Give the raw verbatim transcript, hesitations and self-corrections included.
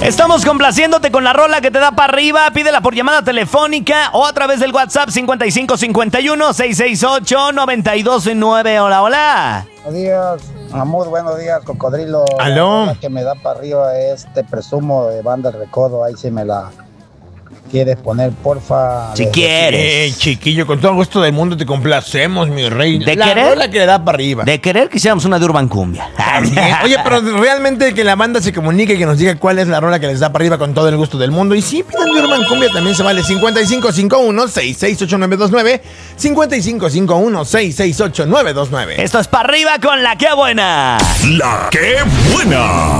Estamos complaciéndote con la rola que te da para arriba. Pídela por llamada telefónica o a través del WhatsApp cincuenta y cinco cincuenta y uno, seiscientos sesenta y ocho, noventa y dos nueve. Hola, hola. Buenos días, amor, buenos días, Cocodrilo. Aló. La que me da para arriba es Te Presumo de Banda El Recodo. Ahí sí me la quieres poner, porfa. Si Desde- quieres. Eh, chiquillo, con todo gusto del mundo te complacemos, mi rey. ¿De la querer? rola que le da para arriba. De querer quisiéramos una de Urban Cumbia. También. Oye, pero realmente que la banda se comunique y que nos diga cuál es la rola que les da para arriba con todo el gusto del mundo. Y si piden de Urban Cumbia también se vale. cincuenta y cinco cincuenta y uno, sesenta y seis ocho nueve dos nueve. cincuenta y cinco cincuenta y uno, sesenta y seis ocho nueve dos nueve. Esto es para arriba con la que buena. La que buena.